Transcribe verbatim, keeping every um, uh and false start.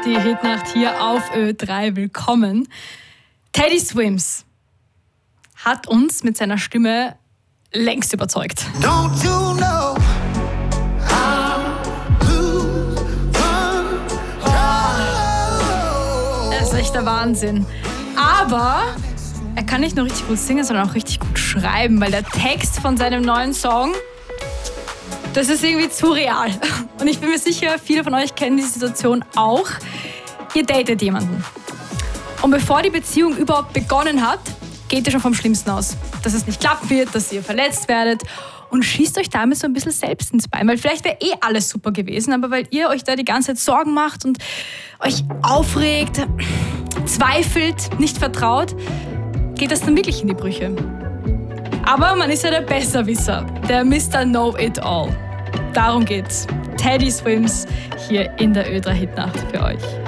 die Hitnacht hier auf Ö drei. Willkommen. Teddy Swims hat uns mit seiner Stimme längst überzeugt. Don't you know? Das ist echt der Wahnsinn. Aber er kann nicht nur richtig gut singen, sondern auch richtig gut schreiben, weil der Text von seinem neuen Song, das ist irgendwie zu real. Und ich bin mir sicher, viele von euch kennen die Situation auch. Ihr datet jemanden. Und bevor die Beziehung überhaupt begonnen hat, geht ihr schon vom Schlimmsten aus. Dass es nicht klappen wird, dass ihr verletzt werdet. Und schießt euch damit so ein bisschen selbst ins Bein. Weil vielleicht wäre eh alles super gewesen, aber weil ihr euch da die ganze Zeit Sorgen macht und euch aufregt, zweifelt, nicht vertraut, geht das dann wirklich in die Brüche. Aber man ist ja der Besserwisser, der Mister Know-It-All. Darum geht's. Teddy Swims hier in der Ö drei Hitnacht für euch.